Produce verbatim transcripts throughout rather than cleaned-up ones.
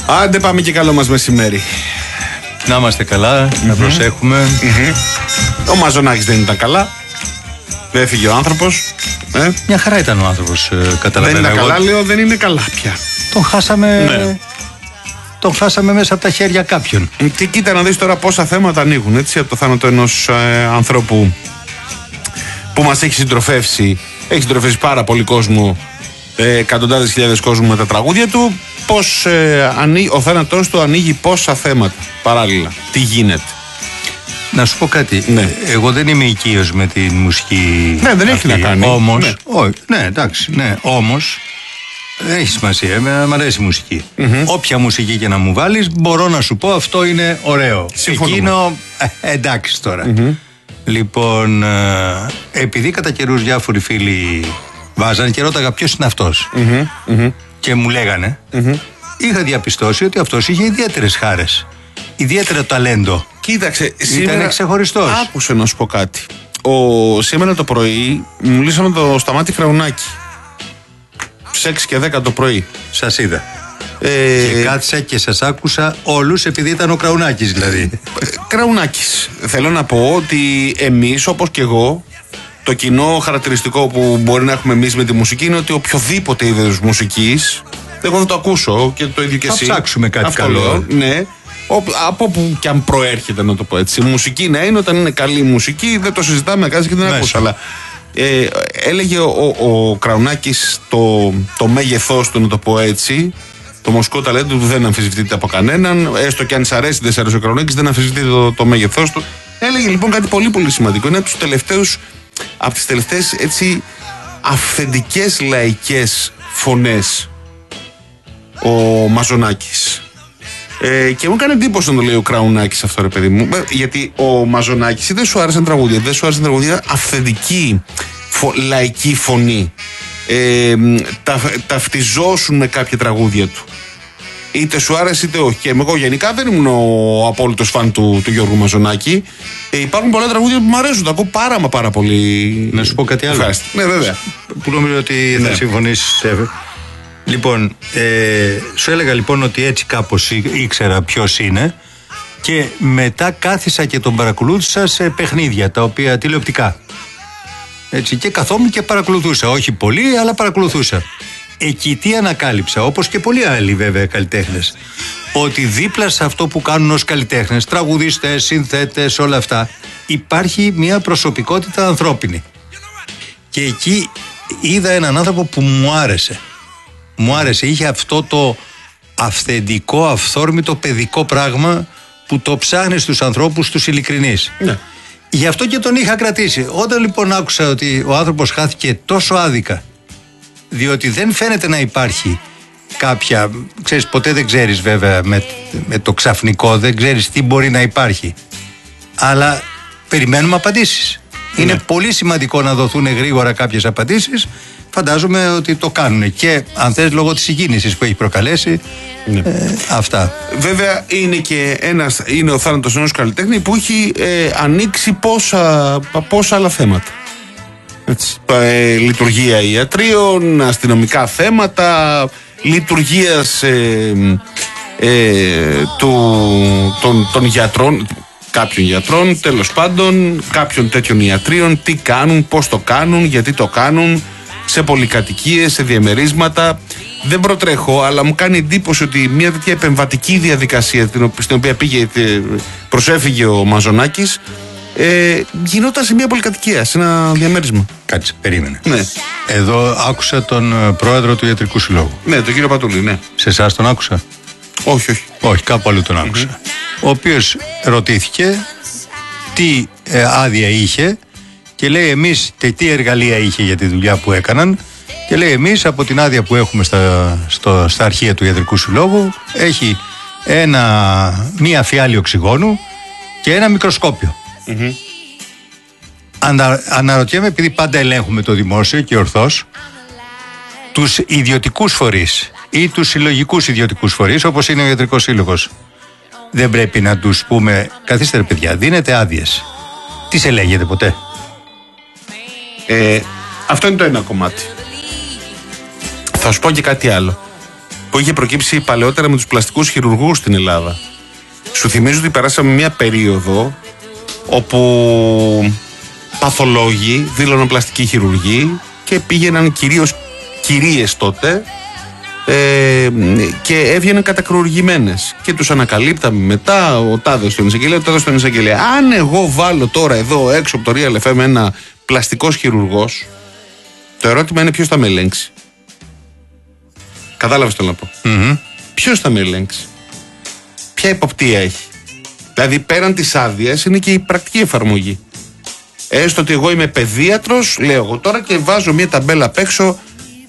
Άντε πάμε και καλό μας μεσημέρι. Να είμαστε καλά, mm-hmm. να προσέχουμε. Mm-hmm. Ο Μαζονάκης δεν ήταν καλά. Δεν έφυγε ο άνθρωπος. Ε? Μια χαρά ήταν ο άνθρωπος, ε, καταλαβαίνω. Δεν είναι καλά, λέω, δεν είναι καλά πια. Τον χάσαμε, ναι. τον χάσαμε μέσα από τα χέρια κάποιον. Και κοίτα να δεις τώρα πόσα θέματα ανοίγουν, έτσι, από το θάνατο ενός ε, ανθρώπου που μας έχει συντροφεύσει. Έχει συντροφεύσει πάρα πολύ κόσμο, ε, εκατοντάδες χιλιάδες κόσμου με τα τραγούδια του. Πώς ε, ανοίγει, ο θάνατός του ανοίγει πόσα θέματα παράλληλα. Τι γίνεται. Να σου πω κάτι. Ναι. Εγώ δεν είμαι οικείος με τη μουσική. Ναι, δεν έχει να κάνει. Όμως, ναι. όχι, ναι, εντάξει, ναι, όμως δεν έχει σημασία. Μ' αρέσει η μουσική. Mm-hmm. Όποια μουσική και να μου βάλεις, μπορώ να σου πω αυτό είναι ωραίο. Συμφωνούμε. Εκείνο, ε, εντάξει τώρα. Mm-hmm. Λοιπόν, ε, επειδή κατά καιρούς διάφοροι φίλοι βάζανε και ρώταγα ποιος είναι αυτός. Mm-hmm. Mm-hmm. Και μου λέγανε, mm-hmm. είχα διαπιστώσει ότι αυτός είχε ιδιαίτερες χάρες. Ιδιαίτερο ταλέντο. Κοίταξε, ήταν ξεχωριστός. Άκουσε να σου πω κάτι. Ο, σήμερα το πρωί μιλήσαμε το Σταμάτη Κραουνάκη. Σε έξι και δέκα το πρωί. Σας είδα. Ε, και κάτσα και σας άκουσα όλους επειδή ήταν ο Κραουνάκης δηλαδή. Κραουνάκης. Θέλω να πω ότι εμείς, όπως και εγώ, το κοινό χαρακτηριστικό που μπορεί να έχουμε εμείς με τη μουσική είναι ότι οποιοδήποτε είδος μουσικής, εγώ θα το ακούσω και το ίδιο και θα εσύ. Θα ψάξουμε κάτι αυτό καλό. Λέω, ναι. Από που και αν προέρχεται, να το πω έτσι. Η μουσική να είναι, όταν είναι καλή μουσική, δεν το συζητάμε, κάτι και δεν ακούσα. Αλλά ε, έλεγε ο, ο, ο Κραουνάκης το, το μέγεθός του, να το πω έτσι. Το μουσικό ταλέντο του δεν αμφισβητείται από κανέναν. Έστω και αν σ' αρέσει, δεν σ' αρέσει ο Κραουνάκης, δεν αμφισβητείται το, το μέγεθός του. Έλεγε λοιπόν κάτι πολύ πολύ σημαντικό. Είναι από τους τελευταίους, από τις τελευταίες έτσι αυθεντικές λαϊκές φωνές ο Μαζονάκης. Ε, και μου έκανε εντύπωση να το λέει ο Κραουνάκης αυτό, ρε παιδί μου. Γιατί ο Μαζονάκης δεν σου άρεσαν τραγούδια, δεν σου άρεσαν τραγούδια, αυθεντική φο, λαϊκή φωνή. Ε, τα, ταυτιζόσουν με κάποια τραγούδια του. Είτε σου άρεσε είτε όχι. Και εγώ γενικά δεν ήμουν ο απόλυτος φαν του, του Γιώργου Μαζονάκη. Ε, υπάρχουν πολλά τραγούδια που μου αρέσουν. Τα ακούω πάρα μα πάρα πολύ. Να σου πω κάτι άλλο. Ευχαριστώ. Ναι, βέβαια. Που νομίζω ότι ναι. θα συμφωνήσεις. Λοιπόν, ε, σου έλεγα λοιπόν ότι έτσι κάπως ήξερα ποιος είναι και μετά κάθισα και τον παρακολούθησα σε παιχνίδια τα οποία τηλεοπτικά. Έτσι, και καθόμουν και παρακολουθούσα. Όχι πολύ, αλλά παρακολουθούσα. Εκεί τι ανακάλυψα, όπως και πολλοί άλλοι βέβαια καλλιτέχνες, ότι δίπλα σε αυτό που κάνουν ως καλλιτέχνες, τραγουδιστές, συνθέτες, όλα αυτά, υπάρχει μια προσωπικότητα ανθρώπινη. Και εκεί είδα έναν άνθρωπο που μου άρεσε. Μου άρεσε, είχε αυτό το αυθεντικό, αυθόρμητο, παιδικό πράγμα που το ψάχνει στους ανθρώπους τους ειλικρινείς. Ναι. Γι' αυτό και τον είχα κρατήσει. Όταν λοιπόν άκουσα ότι ο άνθρωπος χάθηκε τόσο άδικα, διότι δεν φαίνεται να υπάρχει κάποια, ξέρεις, ποτέ δεν ξέρεις βέβαια με, με το ξαφνικό, δεν ξέρεις τι μπορεί να υπάρχει, αλλά περιμένουμε απαντήσεις. Ναι. Είναι πολύ σημαντικό να δοθούν γρήγορα κάποιες απαντήσεις. Φαντάζομαι ότι το κάνουν και αν θες λόγω της συγκίνησης που έχει προκαλέσει. Ναι. ε, αυτά. Βέβαια είναι και ένας, είναι ο θάνατος ενός καλλιτέχνη που έχει ε, ανοίξει πόσα, πόσα άλλα θέματα. Έτσι. Ε, λειτουργία ιατρίων, αστυνομικά θέματα, λειτουργίας ε, ε, του, των, των γιατρών, κάποιων γιατρών, τέλος πάντων, κάποιων τέτοιων ιατρίων, τι κάνουν, πώς το κάνουν, γιατί το κάνουν, σε πολυκατοικίες, σε διαμερίσματα. Δεν προτρέχω, αλλά μου κάνει εντύπωση ότι μια τέτοια επεμβατική διαδικασία στην οποία πήγε, προσέφυγε ο Μαζονάκης, ε, γινόταν σε μια πολυκατοικία, σε ένα διαμέρισμα. Κάτσε, περίμενε. Ναι. Εδώ άκουσα τον πρόεδρο του Ιατρικού Συλλόγου. Ναι, τον κύριο Πατούλη, ναι. Σε εσάς τον άκουσα? Όχι, όχι. Όχι, κάπου αλλού τον άκουσα. Mm-hmm. Ο οποίος ρωτήθηκε τι ε, άδεια είχε και λέει εμείς τι εργαλεία είχε για τη δουλειά που έκαναν και λέει εμείς από την άδεια που έχουμε στα, στο, στα αρχεία του Ιατρικού Συλλόγου έχει ένα, μία φιάλη οξυγόνου και ένα μικροσκόπιο. Mm-hmm. Ανα, αναρωτιέμαι, επειδή πάντα ελέγχουμε το δημόσιο και ορθώς, τους ιδιωτικούς φορείς ή τους συλλογικούς ιδιωτικούς φορείς όπως είναι ο Ιατρικός Σύλλογος, δεν πρέπει να τους πούμε καθίστε ρε παιδιά, δίνετε άδειες, τι σε λέγεται ποτέ? Ε, αυτό είναι το ένα κομμάτι. Θα σου πω και κάτι άλλο. που είχε προκύψει παλαιότερα με τους πλαστικούς χειρουργούς στην Ελλάδα. Σου θυμίζω ότι περάσαμε μια περίοδο όπου παθολόγοι δήλωναν πλαστική χειρουργή και πήγαιναν κυρίως κυρίες τότε ε, και έβγαιναν κατακρουργημένες και τους ανακαλύπταμε μετά ο τάδε στον εισαγγελέα, ο τάδε στον εισαγγελέα. Αν εγώ βάλω τώρα εδώ έξω από το Real εφ εμ ένα πλαστικός χειρουργός, το ερώτημα είναι ποιος θα με ελέγξει. Κατάλαβες το να πω. Mm-hmm. Ποιος θα με ελέγξει. Ποια υποπτία έχει. Δηλαδή πέραν της άδειας είναι και η πρακτική εφαρμογή. Έστω ότι εγώ είμαι παιδίατρος, λέω εγώ τώρα, και βάζω μια ταμπέλα απ' έξω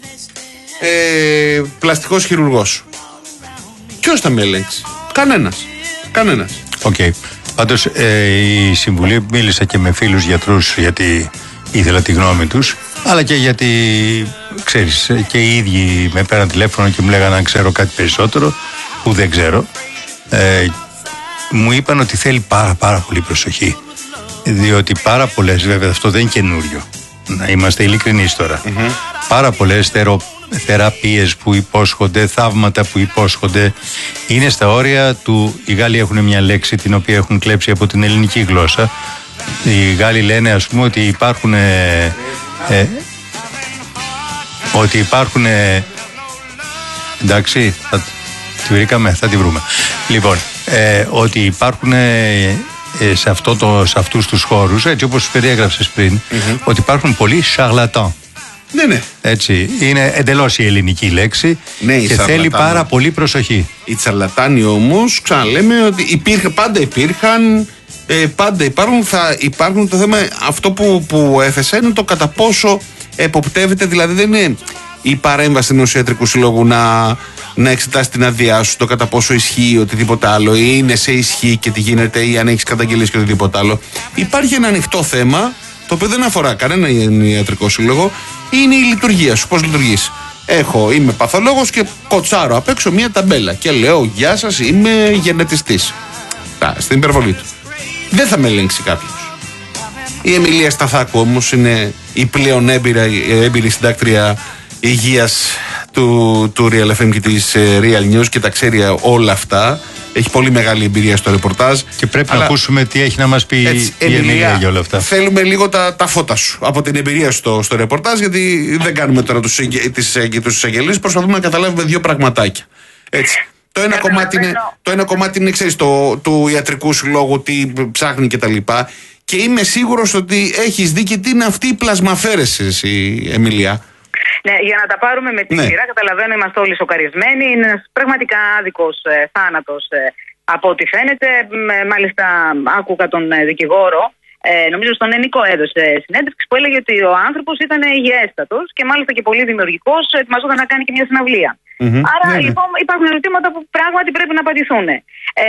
ε, πλαστικός χειρουργός. Ποιος θα με ελέγξει. Κανένας. Κανένας. Οκ. Okay. Πάντως ε, η Συμβουλή, μίλησα και με φίλους γιατρούς γιατί ήθελα τη γνώμη τους, αλλά και γιατί ξέρεις και οι ίδιοι με πέραν τηλέφωνο και μου λέγανε αν ξέρω κάτι περισσότερο που δεν ξέρω. Ε, μου είπαν ότι θέλει πάρα πάρα πολύ προσοχή, διότι πάρα πολλές, βέβαια αυτό δεν είναι καινούριο, να είμαστε ειλικρινείς τώρα, mm-hmm. πάρα πολλές θερο, θεραπείες που υπόσχονται, θαύματα που υπόσχονται είναι στα όρια του. Οι Γάλλοι έχουν μια λέξη την οποία έχουν κλέψει από την ελληνική γλώσσα. Οι Γάλλοι λένε ας πούμε ότι υπάρχουν ε, ε, ότι υπάρχουν ε, εντάξει θα, τη βρήκαμε, θα τη βρούμε λοιπόν ε, ότι υπάρχουν ε, ε, σε, αυτό το, σε αυτούς τους χώρους, έτσι όπως περιέγραψες πριν, mm-hmm. ότι υπάρχουν πολλοί charlatans. Ναι, ναι. Έτσι, είναι εντελώς η ελληνική λέξη, ναι, και θέλει πάρα πολύ προσοχή. Οι τσαρλατάνοι όμως, ξαναλέμε ότι υπήρχε, πάντα υπήρχαν, ε, πάντα υπάρχουν, θα υπάρχουν. Το θέμα αυτό που, που έθεσα είναι το κατά πόσο εποπτεύεται, δηλαδή δεν είναι η παρέμβαση ενός ιατρικού συλλόγου να, να εξετάσει την αδειά σου, το κατά πόσο ισχύει οτιδήποτε άλλο, ή είναι σε ισχύ και τι γίνεται, ή αν έχεις καταγγελίες και οτιδήποτε άλλο. Υπάρχει ένα ανοιχτό θέμα, το οποίο δεν αφορά κανένα ιατρικό σύλλογο, είναι η λειτουργία σου, πώς λειτουργείς. Έχω, είμαι παθολόγος και κοτσάρω απ' έξω μια ταμπέλα και λέω γεια σας, είμαι γενετιστής. Ά, στην υπερβολή του. Δεν θα με ελέγξει κάποιος. Η Εμιλία Σταθάκου όμως είναι η πλέον έμπειρα, έμπειρη συντάκτρια υγείας του, του Real εφ εμ και της Real News και τα ξέρει όλα αυτά. Έχει πολύ μεγάλη εμπειρία στο ρεπορτάζ. Και πρέπει αλλά να ακούσουμε τι έχει να μας πει έτσι, η Εμιλία για όλα αυτά. Θέλουμε λίγο τα, τα φώτα σου από την εμπειρία στο, στο ρεπορτάζ, γιατί δεν κάνουμε τώρα τους εισαγγελείς, προσπαθούμε να καταλάβουμε δύο πραγματάκια. Έτσι. Το ένα, κομμάτι είναι, το ένα κομμάτι είναι, ξέρεις, το, του ιατρικού συλλόγου, τι ψάχνει κτλ. Και, και είμαι σίγουρος ότι έχεις δει και τι είναι αυτή η πλασμαφέρεση, η Εμιλία. Ναι, για να τα πάρουμε με τη ναι. σειρά, καταλαβαίνω, είμαστε όλοι σοκαρισμένοι. Είναι ένας πραγματικά άδικος ε, θάνατος ε, από ό,τι φαίνεται. Ε, μάλιστα, άκουγα τον ε, δικηγόρο, ε, νομίζω στον Ενικό έδωσε συνέντευξη, που έλεγε ότι ο άνθρωπος ήταν υγιέστατος και μάλιστα και πολύ δημιουργικός, ετοιμαζόταν να κάνει και μια συναυλία. Mm-hmm. Άρα, ναι, λοιπόν, υπάρχουν ερωτήματα που πράγματι πρέπει να απαντηθούν. Ε,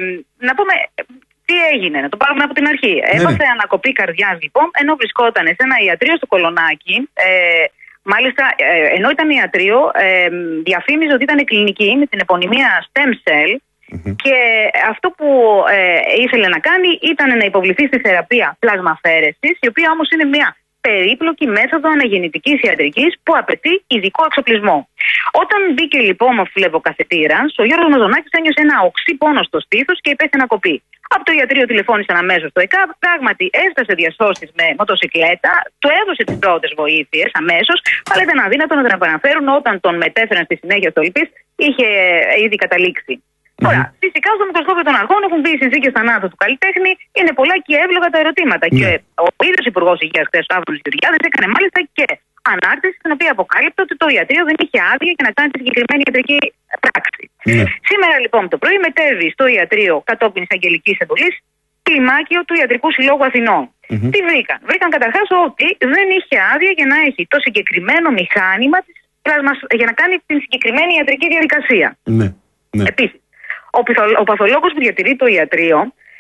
να πούμε. Τι έγινε, να το πάρουμε από την αρχή. Ναι, έπαθε ναι. ανακοπή καρδιάς, λοιπόν, ενώ βρισκόταν σε ένα ιατρείο στο Κολονάκι. Ε, Μάλιστα, ενώ ήταν ιατρείο, διαφήμιζε ότι ήταν κλινική με την επωνυμία Stem Cell, mm-hmm. και αυτό που ε, ήθελε να κάνει ήταν να υποβληθεί στη θεραπεία πλασμαφέρεσης, η οποία όμως είναι μια περίπλοκη μέθοδο αναγεννητικής ιατρικής που απαιτεί ειδικό εξοπλισμό. Όταν μπήκε λοιπόν ο φλεβοκαθετήρας, ο Γιώργος Μαζονάκης ένιωσε ένα οξύ πόνο στο στήθος και υπέστη ανακοπή. Από το ιατρείο τηλεφώνησαν αμέσως στο ΕΚΑΒ, πράγματι έφτασε διασώστης με μοτοσικλέτα, του έδωσε τις πρώτες βοήθειες αμέσως, αλλά ήταν αδύνατο να τον επαναφέρουν όταν τον μετέφεραν στη συνέχεια στο ΛΠΙΣ, είχε ήδη καταλήξει. Mm-hmm. Τώρα, φυσικά στο μικροσκόπιο των αρχών έχουν μπει οι συνθήκες θανάτου του καλλιτέχνη, είναι πολλά και εύλογα τα ερωτήματα. Mm-hmm. Και ο ίδιος Υπουργός Υγείας χθες, ο Σταύρος Γεωργιάδης, έκανε μάλιστα και ανάρτηση στην οποία αποκάλυπτε ότι το ιατρείο δεν είχε άδεια για να κάνει τη συγκεκριμένη ιατρική πράξη. Mm. Σήμερα λοιπόν το πρωί μετέβη στο ιατρείο κατόπιν εισαγγελικής εντολής κλιμάκιο του Ιατρικού Συλλόγου Αθηνών. Mm-hmm. Τι βρήκαν? Βρήκαν καταρχάς ότι δεν είχε άδεια για να έχει το συγκεκριμένο μηχάνημα της πλάσμας, για να κάνει την συγκεκριμένη ιατρική διαδικασία. Mm. Mm. Επίσης, ο, πιθο, ο παθολόγος που διατηρεί το ιατρείο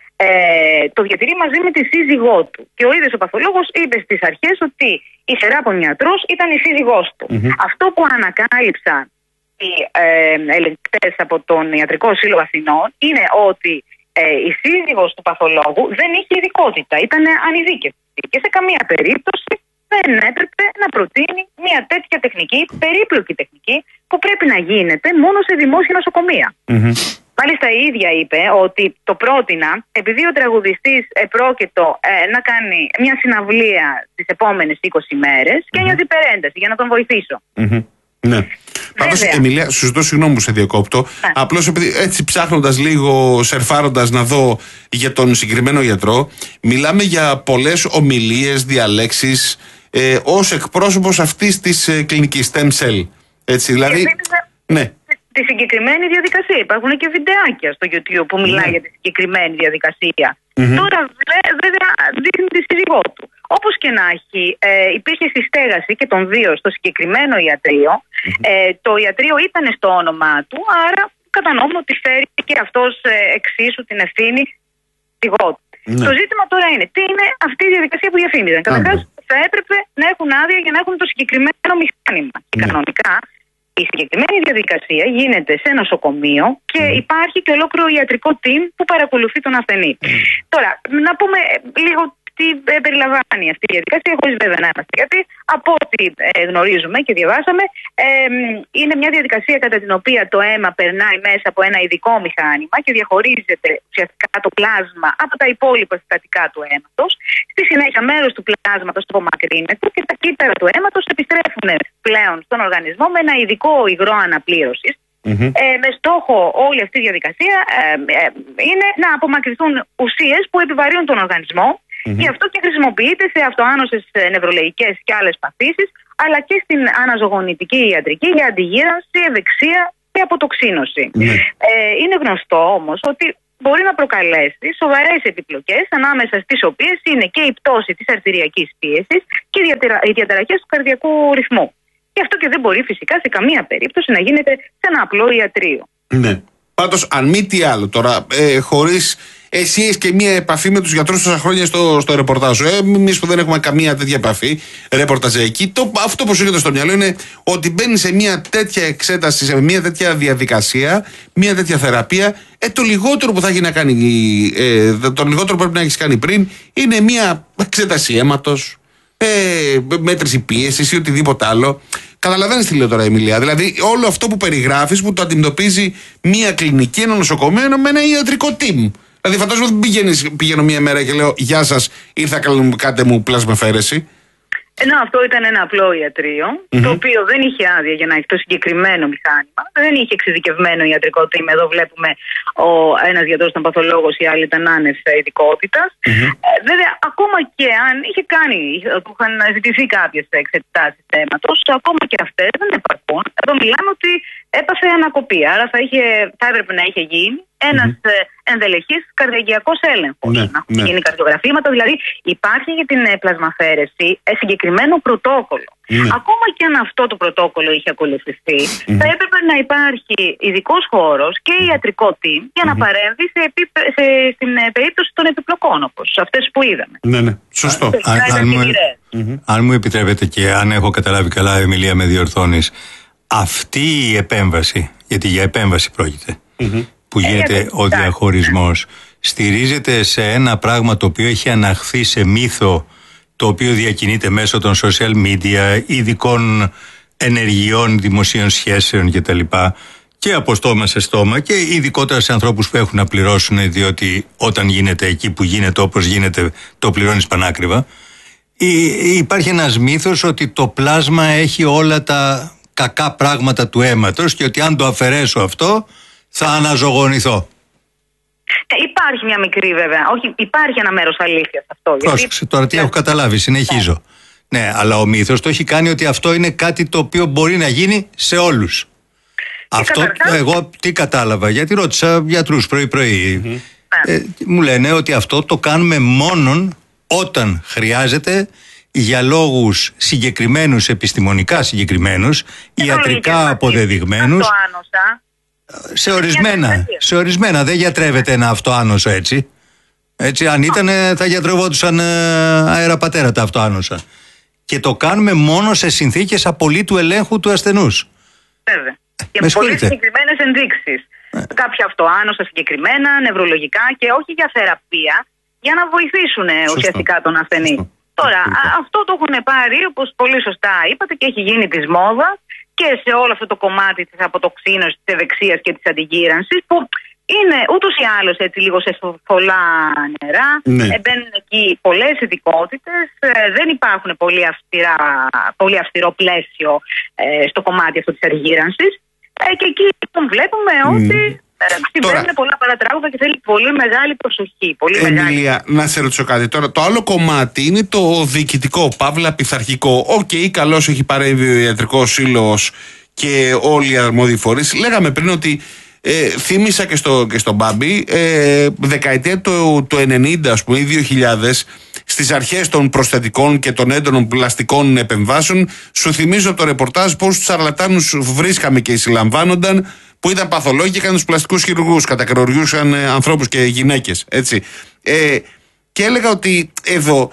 Ε, το διατηρεί μαζί με τη σύζυγό του. Και ο ίδιος ο παθολόγος είπε στις αρχές ότι η Σεράπων ιατρός ήταν η σύζυγός του. Mm-hmm. Αυτό που ανακάλυψαν οι ε, ελεγκτές από τον Ιατρικό Σύλλογο Αθηνών είναι ότι ε, η σύζυγος του παθολόγου δεν είχε ειδικότητα, ήταν ανειδίκευτη και σε καμία περίπτωση δεν έπρεπε να προτείνει μια τέτοια τεχνική, περίπλοκη τεχνική, που πρέπει να γίνεται μόνο σε δημόσια νοσοκομεία. Mm-hmm. Μάλιστα η ίδια είπε ότι το πρότεινα επειδή ο τραγουδιστής επρόκειτο ε, να κάνει μια συναυλία τις επόμενες είκοσι μέρες και νιώθει mm-hmm. υπερένταση για να τον βοηθήσω. Mm-hmm. Ναι. Πάντως, Εμιλία, σου ζητώ συγγνώμη που σε διακόπτω. Yeah. Απλώς επειδή έτσι ψάχνοντας λίγο, σερφάροντας να δω για τον συγκεκριμένο γιατρό, μιλάμε για πολλές ομιλίες, διαλέξεις ε, ως εκπρόσωπος αυτής της ε, κλινικής Stem Cell. Έτσι, δηλαδή. Ναι. Τη συγκεκριμένη διαδικασία. Υπάρχουν και βιντεάκια στο YouTube που μιλάει yeah. για τη συγκεκριμένη διαδικασία. Mm-hmm. Τώρα βέβαια δείχνει τη σύζυγό του. Όπως και να έχει, ε, υπήρχε συστέγαση και των δύο στο συγκεκριμένο ιατρείο. Mm-hmm. Ε, το ιατρείο ήταν στο όνομά του, άρα κατανοούμε ότι φέρει και αυτός ε, εξίσου την ευθύνη του. Mm-hmm. Το ζήτημα τώρα είναι τι είναι αυτή η διαδικασία που διαφήμιζαν. Mm-hmm. Καταρχάς θα έπρεπε να έχουν άδεια για να έχουν το συγκεκριμένο μηχάνημα. Mm-hmm. Και κανονικά η συγκεκριμένη διαδικασία γίνεται σε νοσοκομείο και mm. υπάρχει και ολόκληρο ιατρικό team που παρακολουθεί τον ασθενή. Mm. Τώρα, να πούμε λίγο τι περιλαμβάνει αυτή η διαδικασία, χωρίς βέβαια να είμαστε. Γιατί από ό,τι ε, γνωρίζουμε και διαβάσαμε, ε, είναι μια διαδικασία κατά την οποία το αίμα περνάει μέσα από ένα ειδικό μηχάνημα και διαχωρίζεται ουσιαστικά το πλάσμα από τα υπόλοιπα συστατικά του αίματος. Στη συνέχεια, μέρος του πλάσματος απομακρύνεται και τα κύτταρα του αίματος επιστρέφουν πλέον στον οργανισμό με ένα ειδικό υγρό αναπλήρωσης. Mm-hmm. Ε, με στόχο όλη αυτή η διαδικασία ε, ε, είναι να απομακρυνθούν ουσίες που επιβαρύνουν τον οργανισμό. Mm-hmm. Γι' αυτό και χρησιμοποιείται σε αυτοάνωσες νευρολογικές και άλλες παθήσεις, αλλά και στην αναζωογονητική ιατρική για αντιγύρανση, ευεξία και αποτοξίνωση. Mm-hmm. Ε, είναι γνωστό όμως ότι μπορεί να προκαλέσει σοβαρές επιπλοκές, ανάμεσα στις οποίες είναι και η πτώση της αρτηριακής πίεσης και οι διαταραχές του καρδιακού ρυθμού. Γι' αυτό και δεν μπορεί φυσικά σε καμία περίπτωση να γίνεται σε ένα απλό ιατρείο. Ναι. Πάντως, αν μη τι άλλο τώρα, ε, χωρίς. Εσύ έχεις και μία επαφή με τους γιατρούς τόσα χρόνια στο, στο ρεπορτάζ σου. Ε, εμείς που δεν έχουμε καμία τέτοια επαφή, ρεπορτάζ εκεί, το, αυτό που σου έρχεται στο μυαλό είναι ότι μπαίνει σε μία τέτοια εξέταση, σε μία τέτοια διαδικασία, μία τέτοια θεραπεία. Ε, το λιγότερο που θα έχει να κάνει, ε, το λιγότερο που πρέπει να έχεις κάνει πριν είναι μία εξέταση αίματος, ε, μέτρηση πίεσης ή οτιδήποτε άλλο. Καταλαβαίνεις τι λέω τώρα, Εμιλία. Δηλαδή, όλο αυτό που περιγράφεις που το αντιμετωπίζει μία κλινική, ένα νοσοκομείο με ένα ιατρικό team. Δηλαδή, φαντάζομαι ότι πηγαίνω μία μέρα και λέω γεια σας, ήρθα κάντε μου πλασμαφαίρεση. Ενώ αυτό ήταν ένα απλό ιατρείο, mm-hmm. το οποίο δεν είχε άδεια για να έχει το συγκεκριμένο μηχάνημα, δεν είχε εξειδικευμένο ιατρικό team. Εδώ βλέπουμε ο ένας γιατρός ήταν παθολόγος, η άλλη ήταν άνευ ειδικότητας. Mm-hmm. Ε, βέβαια, ακόμα και αν είχε κάνει, του είχαν ζητηθεί κάποιες εξετάσεις θέματος, ακόμα και αυτές δεν επαρκούν. Εδώ μιλάμε ότι έπαθε ανακοπή. Άρα θα, είχε, θα έπρεπε να είχε γίνει ένας mm-hmm. ενδελεχής καρδιακός έλεγχος. Ναι, να έχουν ναι. γίνει καρδιογραφήματα. Δηλαδή, υπάρχει για την πλασμαφέρεση συγκεκριμένο πρωτόκολλο. Ναι. Ακόμα και αν αυτό το πρωτόκολλο είχε ακολουθηθεί, mm-hmm. θα έπρεπε να υπάρχει ειδικός χώρος και ιατρικό team για να mm-hmm. παρέμβει σε επί, σε, στην περίπτωση των επιπλοκών, όπως αυτές που είδαμε. Ναι, ναι, σωστό. Α, αν, αν, μου, mm-hmm. αν μου επιτρέπετε και αν έχω καταλάβει καλά, Εμιλία, με διορθώνεις, αυτή η επέμβαση, γιατί για επέμβαση πρόκειται, mm-hmm. που γίνεται ε, ο διαχωρισμός, στηρίζεται σε ένα πράγμα το οποίο έχει αναχθεί σε μύθο, το οποίο διακινείται μέσω των social media, ειδικών ενεργειών, δημοσίων σχέσεων κτλ. Και από στόμα σε στόμα και ειδικότερα σε ανθρώπους που έχουν να πληρώσουν, διότι όταν γίνεται εκεί που γίνεται όπως γίνεται το πληρώνεις πανάκριβα. Υπάρχει ένας μύθος ότι το πλάσμα έχει όλα τα κακά πράγματα του αίματος και ότι αν το αφαιρέσω αυτό θα αναζωογονηθώ. Υπάρχει μια μικρή βέβαια, όχι, υπάρχει ένα μέρος αλήθειας αυτό. Πρόσεξε, γιατί... τώρα τι έχω καταλάβει, συνεχίζω. Ναι. ναι, αλλά ο μύθος το έχει κάνει ότι αυτό είναι κάτι το οποίο μπορεί να γίνει σε όλους. Και αυτό καταρχάς... εγώ τι κατάλαβα, γιατί ρώτησα γιατρούς πρωί-πρωί. Mm-hmm. Ε, μου λένε ότι αυτό το κάνουμε μόνον όταν χρειάζεται για λόγους συγκεκριμένους, επιστημονικά συγκεκριμένους, ιατρικά αποδεδειγμένους. Σε ορισμένα, σε ορισμένα δεν γιατρεύεται ένα αυτοάνωσο έτσι. Έτσι, αν ήταν θα γιατρευόντουσαν αεραπατέρα τα αυτοάνοσα. Και το κάνουμε μόνο σε συνθήκες απολύτου ελέγχου του ασθενούς. Βέβαια. Και με πολύ συγκεκριμένες ενδείξεις. Ε. Κάποια αυτοάνοσα συγκεκριμένα, νευρολογικά και όχι για θεραπεία, για να βοηθήσουν Σωστό. ουσιαστικά τον ασθενή. Σωστό. Τώρα, αυτό το έχουν πάρει, όπως πολύ σωστά είπατε, και έχει γίνει της μόδας και σε όλο αυτό το κομμάτι της αποτοξίνωσης, της ευεξίας και της αντιγύρανσης, που είναι ούτως ή άλλως έτσι λίγο σε πολλά νερά. Ναι. Ε, μπαίνουν εκεί πολλές ειδικότητες. Ε, δεν υπάρχουν πολύ, αυστηρά, πολύ αυστηρό πλαίσιο ε, στο κομμάτι αυτό της αντιγύρανσης. Ε, και εκεί λοιπόν βλέπουμε mm. ότι συμβαίνουν πολλά παρατράγουδα και θέλει πολύ μεγάλη προσοχή. Πολύ Εμίλια, μεγάλη... να σε ρωτήσω κάτι τώρα. Το άλλο κομμάτι είναι το διοικητικό, παύλα πειθαρχικό. Οκ, okay, καλώς έχει παρέμβει ο Ιατρικός Σύλλογος και όλοι οι αρμόδιοι φορείς. Λέγαμε πριν ότι ε, θύμισα και, στο, και στον Μπάμπη, ε, δεκαετία του, του ενενήντα, ας πούμε, ή δύο χιλιάδες, στις αρχές των προσθετικών και των έντονων πλαστικών επεμβάσεων, σου θυμίζω το ρεπορτάζ πώς τους σαρλατάνους βρίσκαμε και συλλαμβάνονταν, που ήταν παθολόγοι και έκαναν τους πλαστικούς χειρουργούς, κατακροριούσαν ε, ανθρώπους και γυναίκες, έτσι. Ε, και έλεγα ότι εδώ,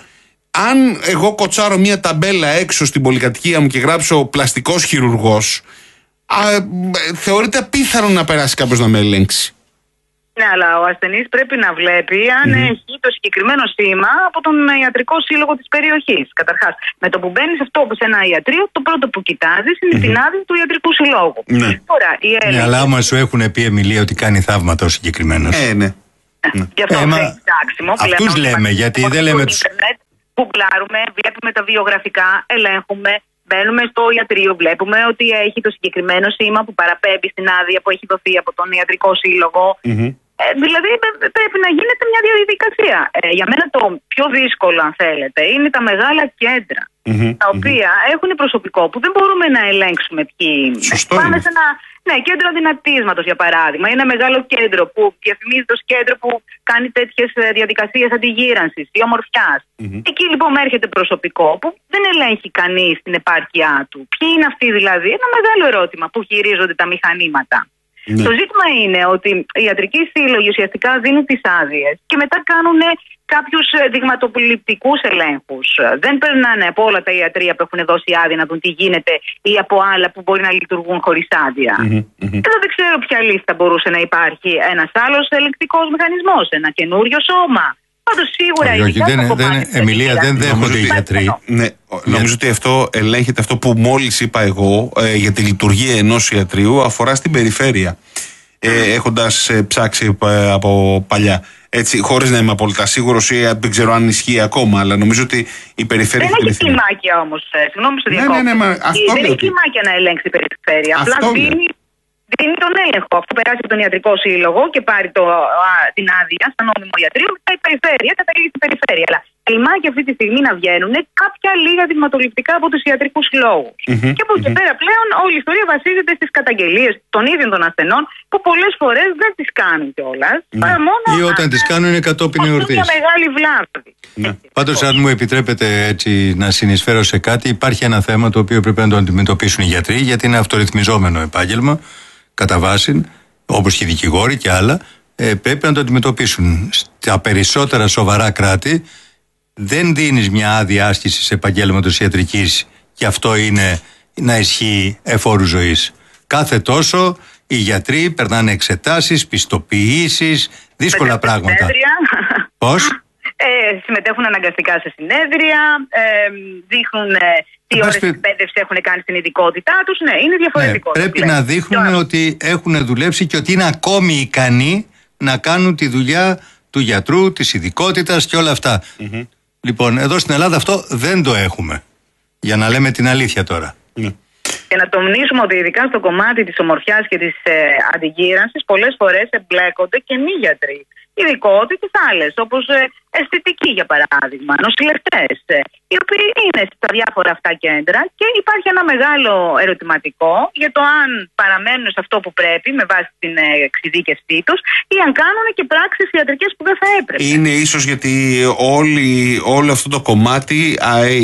αν εγώ κοτσάρω μια ταμπέλα έξω στην πολυκατοικία μου και γράψω πλαστικός χειρουργός, α, θεωρείται απίθανο να περάσει κάποιος να με ελέγξει. Ναι, αλλά ο ασθενής πρέπει να βλέπει αν mm. έχει το συγκεκριμένο σήμα από τον ιατρικό σύλλογο της περιοχής. Καταρχάς, με το που μπαίνεις αυτό σε ένα ιατρείο, το πρώτο που κοιτάζεις είναι mm-hmm. την άδεια του ιατρικού συλλόγου. Ναι. Τώρα, η έλεγχη... ναι, αλλά άμα σου έχουν πει, Εμιλία, ότι κάνει θαύματα ο συγκεκριμένος. Ε, ναι. ναι. Γι' αυτό ε, θέλει ψάξιμο. Αυτούς λέμε, γιατί δεν λέμε τους... Γκουγκλάρουμε, βλέπουμε τα βιογραφικά, ελέγχουμε. Μπαίνουμε στο ιατρείο, βλέπουμε ότι έχει το συγκεκριμένο σήμα που παραπέμπει στην άδεια που έχει δοθεί από τον ιατρικό σύλλογο. Mm-hmm. Ε, δηλαδή πρέπει να γίνεται μια διαδικασία. Ε, για μένα το πιο δύσκολο, αν θέλετε, είναι τα μεγάλα κέντρα. Mm-hmm. Τα οποία mm-hmm. έχουν προσωπικό που δεν μπορούμε να ελέγξουμε ποιοι είναι. Σωστό. Πάμε σε ένα ναι, κέντρο δυνατίσματος, για παράδειγμα. Είναι ένα μεγάλο κέντρο που διαφημίζεται ως κέντρο που κάνει τέτοιες διαδικασίες αντιγύρανσης ή ομορφιάς. Mm-hmm. Εκεί λοιπόν έρχεται προσωπικό που δεν ελέγχει κανείς την επάρκειά του. Ποιοι είναι αυτοί δηλαδή? Ένα μεγάλο ερώτημα που χειρίζονται τα μηχανήματα. Ναι. Το ζήτημα είναι ότι οι ιατρικοί σύλλογοι ουσιαστικά δίνουν τις άδειες και μετά κάνουν κάποιους δειγματοληπτικούς ελέγχους. Δεν περνάνε από όλα τα ιατρεία που έχουν δώσει άδεια να δουν τι γίνεται ή από άλλα που μπορεί να λειτουργούν χωρίς άδεια. Mm-hmm, mm-hmm. Εδώ δεν ξέρω ποια λίστα μπορούσε να υπάρχει ένας άλλος ελεγκτικός μηχανισμός, ένα καινούριο σώμα. Πάντως σίγουρα όχι, όχι, δεν, δεν, Εμιλία, δεν δέχονται οι γιατροί. Ναι, νομίζω ότι αυτό ελέγχεται, αυτό που μόλις είπα εγώ ε, για τη λειτουργία ενός ιατρείου αφορά στην περιφέρεια. Ε, έχοντας ε, ψάξει ε, από παλιά. Έτσι, χωρίς να είμαι απόλυτα σίγουρος ή δεν ξέρω αν ισχύει ακόμα, αλλά νομίζω ότι η περιφέρεια. Δεν έχει κλιμάκια όμως. Συγγνώμη, στο διακόπτω. Ναι, ναι, ναι, αυτό δεν έχει κλιμάκια να ελέγξει η περιφέρεια. Απλά δίνει, δίνει τον έλεγχο. Αφού περάσει από τον ιατρικό σύλλογο και πάρει το, α, την άδεια στα νόμιμο ιατρείο, μετά η περιφέρεια καταλήγει στην περιφέρεια. Αλλά κλιμάκια αυτή τη στιγμή να βγαίνουν κάποια λίγα δειγματοληπτικά από τους ιατρικούς συλλόγους. Mm-hmm, και από εκεί mm-hmm. πέρα πλέον όλη η ιστορία βασίζεται στις καταγγελίες των ίδιων των ασθενών που πολλές φορές δεν τις κάνουν κιόλας. Mm. Παρά μόνο ή όταν τις κάνουν είναι κατόπιν εορτής. Είναι μια μεγάλη βλάβη. Ναι. Πάντως, αν μου επιτρέπετε έτσι να συνεισφέρω σε κάτι, υπάρχει ένα θέμα το οποίο πρέπει να το αντιμετωπίσουν οι γιατροί, γιατί είναι αυτορυθμιζόμενο επάγγελμα, κατά βάση, όπως και οι δικηγόροι και άλλα, ε, πρέπει να το αντιμετωπίσουν. Στα περισσότερα σοβαρά κράτη δεν δίνεις μια άδεια άσκησης επαγγέλματος ιατρικής και αυτό είναι να ισχύει εφόρου ζωής. Κάθε τόσο οι γιατροί περνάνε εξετάσεις, πιστοποιήσεις, δύσκολα πράγματα. Πώς? Ε, συμμετέχουν αναγκαστικά σε συνέδρια, ε, δείχνουν ε, τι ώρες εκπαίδευση έχουν κάνει στην ειδικότητά τους. Ναι, είναι διαφορετικό. Ναι, πρέπει να δείχνουν ότι έχουν δουλέψει και ότι είναι ακόμη ικανοί να κάνουν τη δουλειά του γιατρού, της ειδικότητας και όλα αυτά. Mm-hmm. Λοιπόν, εδώ στην Ελλάδα αυτό δεν το έχουμε. Για να λέμε την αλήθεια τώρα. Mm. Και να τονίσουμε ότι ειδικά στο κομμάτι της ομορφιάς και της ε, αντιγύρανσης πολλές φορές εμπλέκονται και μη γιατροί. Ειδικότητες άλλες, όπως ε, αισθητικοί για παράδειγμα, νοσηλευτές, ε, οι οποίοι είναι στα διάφορα αυτά κέντρα και υπάρχει ένα μεγάλο ερωτηματικό για το αν παραμένουν σε αυτό που πρέπει με βάση την ε, εξειδίκευσή τους ή αν κάνουν και πράξεις ιατρικές που δεν θα έπρεπε. Είναι ίσως γιατί όλη, όλο αυτό το κομμάτι α, ε,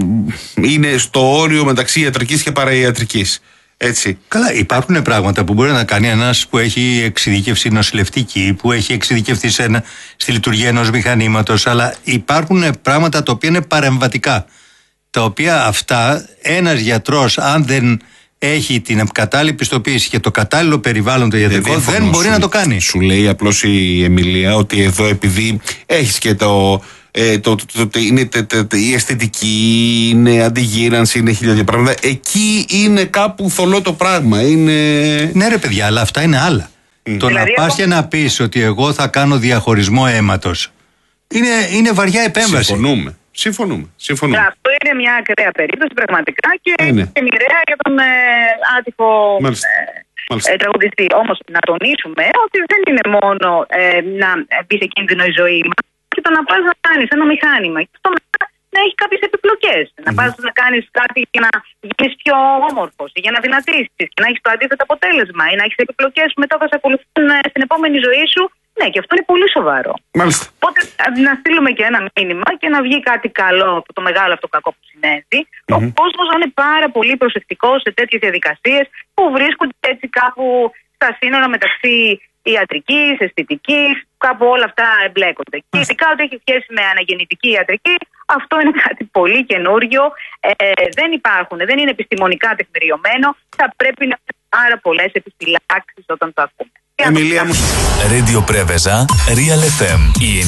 είναι στο όριο μεταξύ ιατρικής και παραϊατρικής. Έτσι. Καλά, υπάρχουν πράγματα που μπορεί να κάνει ένας που έχει εξειδικεύσει νοσηλευτική, που έχει εξειδικευτεί σε ένα, στη λειτουργία ενός μηχανήματος, αλλά υπάρχουν πράγματα τα οποία είναι παρεμβατικά. Τα οποία αυτά ένας γιατρός, αν δεν έχει την κατάλληλη πιστοποίηση και το κατάλληλο περιβάλλον το ιατρικό, δεν, δεν μπορεί σου, να το κάνει. Σου λέει απλώς η Εμιλία ότι εδώ επειδή έχεις και το Ε, το, το, το, το, είναι τε, τε, τε, η αισθητική, είναι αντιγύρανση, είναι χίλια πράγματα. Εκεί είναι κάπου θολό το πράγμα. Είναι... Ναι, ρε παιδιά, αλλά αυτά είναι άλλα. Mm. Το δηλαδή, να πας και να πεις ότι εγώ θα κάνω διαχωρισμό αίματος είναι, είναι βαριά επέμβαση. Συμφωνούμε. Συμφωνούμε. Συμφωνούμε. Αυτό είναι μια ακραία περίπτωση πραγματικά και, και μοιραία για τον ε, άτυχο ε, ε, τραγουδιστή. Όμως να τονίσουμε ότι δεν είναι μόνο ε, να μπει σε κίνδυνο η ζωή μας και το να πας να κάνεις ένα μηχάνημα και αυτό μετά να έχει κάποιες επιπλοκές. Mm. Να πας να κάνεις κάτι για να γίνεις πιο όμορφος, για να δυνατήσεις και να έχεις το αντίθετο αποτέλεσμα ή να έχεις επιπλοκές που μετά θα σε ακολουθούν στην επόμενη ζωή σου. Ναι, και αυτό είναι πολύ σοβαρό. Μάλιστα. Οπότε να στείλουμε και ένα μήνυμα και να βγει κάτι καλό από το μεγάλο αυτό κακό που συνέβη. Mm-hmm. Ο κόσμος να είναι πάρα πολύ προσεκτικός σε τέτοιες διαδικασίες που βρίσκονται έτσι κάπου στα σύνορα μεταξύ ιατρικής, αισθητικής, κάπου όλα αυτά εμπλέκονται. Mm-hmm. Και ειδικά ότι έχει σχέση με αναγεννητική ιατρική, αυτό είναι κάτι πολύ καινούριο. Ε, δεν υπάρχουν, δεν είναι επιστημονικά τεκμηριωμένο. Θα πρέπει να έχουν πάρα πολλές επιφυλάξεις όταν το ακούμε. Εμιλία μου. Radio Preveza, Real εφ εμ.